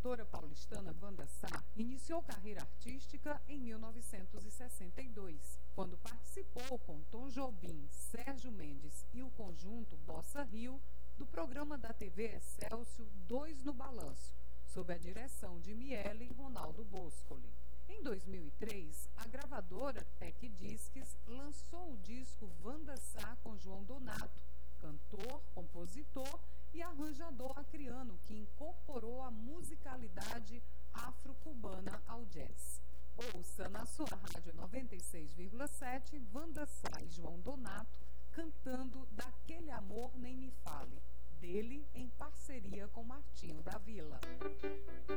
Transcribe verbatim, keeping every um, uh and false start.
cantora paulistana Wanda Sá iniciou carreira artística em mil novecentos e sessenta e dois, quando participou com Tom Jobim, Sérgio Mendes e o conjunto Bossa Rio do programa da T V Excelsior Dois no Balanço, sob a direção de Miele e Ronaldo Boscoli. Em dois mil e três, a gravadora Tec Disques lançou o disco Wanda Sá com João Donato, cantor, compositor e arranjador acriano que incorporou a musicalidade afro-cubana ao jazz. Ouça na sua rádio noventa e seis vírgula sete Wanda Sá e João Donato cantando Daquele Amor Nem Me Fale, dele em parceria com Martinho da Vila.